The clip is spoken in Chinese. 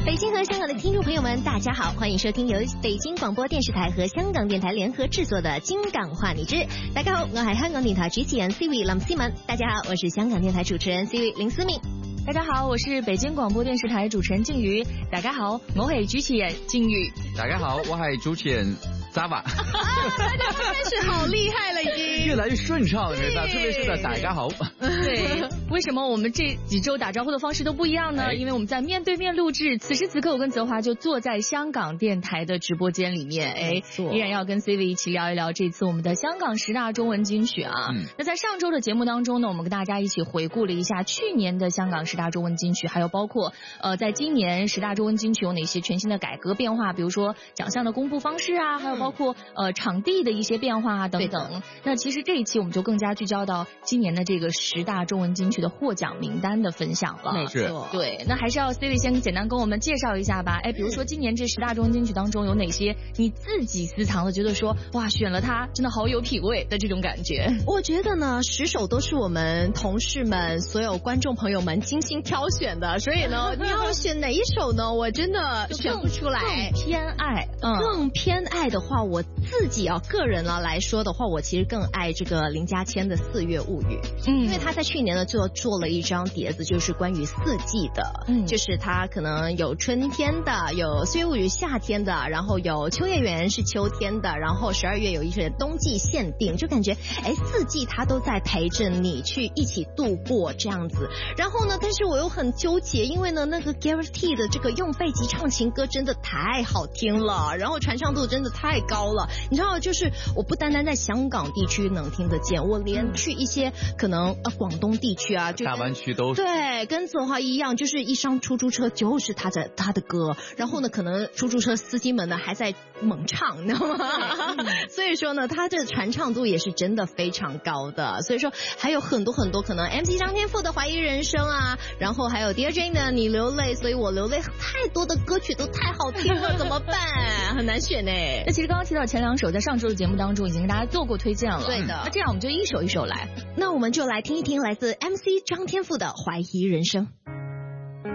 北京和香港的听众朋友们，大家好，欢迎收听由北京广播电视台和香港电台联合制作的《京港話你知》。大家好，我係香港電台主持人 Siri 林思敏。大家好，我是香港電台主持人 Siri 林思敏。 大家好，我是北京廣播電視台主持人靜宇。大家好，我係主持人靜宇。 大家好，我係主持人Zava。 大家開始好厲害了，已經越來越順暢，覺得特別是在大家好。 對，為什麼我們這幾周打招呼的方式都不一樣呢？因為我們在面對面錄製。此時此刻，我跟澤華就坐在香港電台的直播間裡面，依然要跟 CV 一起聊一聊這次我們的香港10大中文金曲啊。那在上周的節目當中呢，我們跟大家一起回顧了一下去年的香港10大中文金曲，還有包括在今年10大中文金曲有哪些全新的改革變化，比如說獎項的公布方式啊，還有包括場地的一些變化啊等等。那其實這一期我們就更加聚焦到今年的這個10大中文金曲的獲獎名單的分享了。 沒錯， 對，那還是要 CV 先簡單跟我們介紹一下吧。比如說今年這10大中文金曲當中有哪些你自己私藏的覺得說哇選了它真的好有品味的這種感覺？ 我覺得呢10首都是我們同事們所有觀眾朋友們精心挑選的，所以呢你要選哪一首呢我真的選不出來。 更偏愛更偏愛的話，我自己個人來說的話，我其實更愛這個林家謙的《四月物語》，因為他在去年呢就做了一張碟子，就是關於四季的，就是他可能有春天的，有《四月物語》夏天的，然後有《秋葉原》是秋天的，然後12月有一些冬季限定，就感覺四季他都在陪着你去一起度過這樣子。然後呢，但是我又很糾結，因為呢那個 Gareth T 的這個用貝吉唱情歌真的太好聽了，然後傳唱度真的太高了。你知道，就是我不單單在香港地區能聽得見，我連去一些可能廣東地區啊，就大灣區都對，跟澤華一樣，就是一上出租車就是他的歌，然後呢，可能出租車司機們呢還在猛唱，你知道嗎？所以說呢，他的傳唱度也是真的非常高的。所以說還有很多很多可能 MC 張天賦的懷疑人生啊，然後還有 Dear Jane 的你流淚所以我流淚，太多的歌曲都太好聽了，怎麼辦？很難選呢。 那其實剛剛提到前2首在上周的節目當中已經跟大家做過推薦了，對的。那這樣我們就一首一首來， 那我們就來聽一聽來自 MC 張天賦的懷疑人生。